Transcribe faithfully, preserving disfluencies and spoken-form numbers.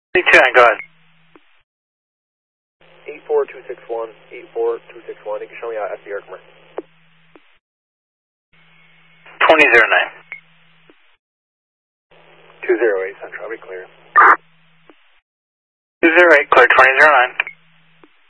three two nine, go ahead. eight four two six one, eight four two six one, you can show me out F D R commercial. twenty zero nine. two zero eight Central, I'll be clear. two zero eight, clear twenty zero nine.